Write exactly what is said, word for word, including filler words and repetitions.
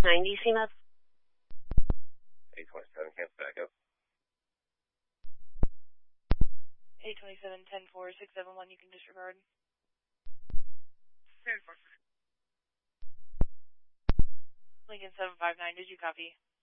ninety, C M A P. eight twenty-seven, cancel backup. eight twenty-seven, ten four, six seven one, you can disregard. ten four. Lincoln seven five nine, did you copy?